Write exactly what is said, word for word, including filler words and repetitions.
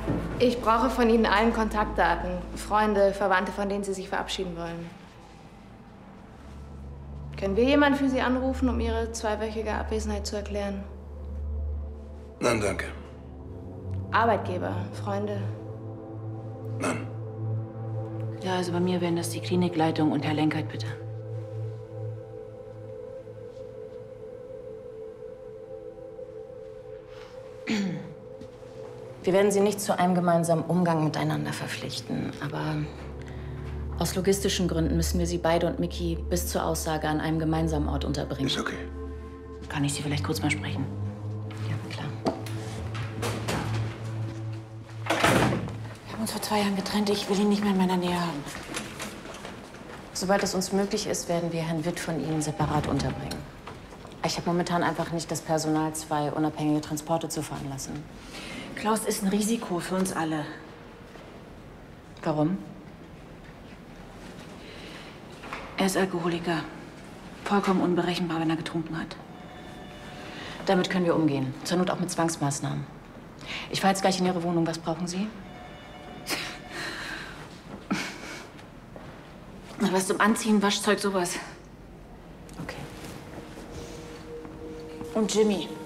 Ich brauche von Ihnen allen Kontaktdaten. Freunde, Verwandte, von denen Sie sich verabschieden wollen. Können wir jemanden für Sie anrufen, um Ihre zweiwöchige Abwesenheit zu erklären? Nein, danke. Arbeitgeber, Freunde? Nein. Ja, also bei mir wären das die Klinikleitung und Herr Lenkert, bitte. Wir werden Sie nicht zu einem gemeinsamen Umgang miteinander verpflichten, aber aus logistischen Gründen müssen wir Sie beide und Micky bis zur Aussage an einem gemeinsamen Ort unterbringen. Ist okay. Kann ich Sie vielleicht kurz mal sprechen? Ja, klar. Wir haben uns vor zwei Jahren getrennt. Ich will ihn nicht mehr in meiner Nähe haben. Sobald es uns möglich ist, werden wir Herrn Witt von Ihnen separat unterbringen. Ich habe momentan einfach nicht das Personal, zwei unabhängige Transporte zu veranlassen. Klaus ist ein Risiko für uns alle. Warum? Er ist Alkoholiker. Vollkommen unberechenbar, wenn er getrunken hat. Damit können wir umgehen. Zur Not auch mit Zwangsmaßnahmen. Ich fahre jetzt gleich in Ihre Wohnung. Was brauchen Sie? Was zum Anziehen, Waschzeug, sowas. Okay. Und Jimmy.